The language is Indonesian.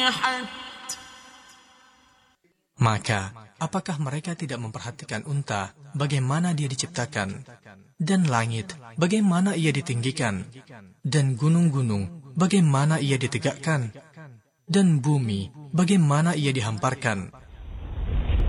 Maka, apakah mereka tidak memperhatikan unta, bagaimana dia diciptakan, dan langit, bagaimana ia ditinggikan, dan gunung-gunung, bagaimana ia ditegakkan, dan bumi, bagaimana ia dihamparkan.